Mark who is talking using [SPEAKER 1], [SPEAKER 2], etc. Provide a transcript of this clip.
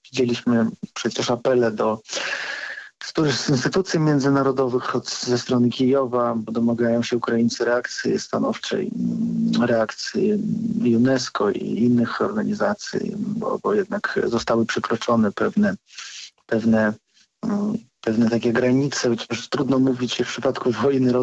[SPEAKER 1] Widzieliśmy przecież apele do których z instytucji międzynarodowych ze strony Kijowa domagają się Ukraińcy reakcji stanowczej, reakcji UNESCO i innych organizacji, bo jednak zostały przekroczone pewne takie granice, chociaż trudno mówić w przypadku wojny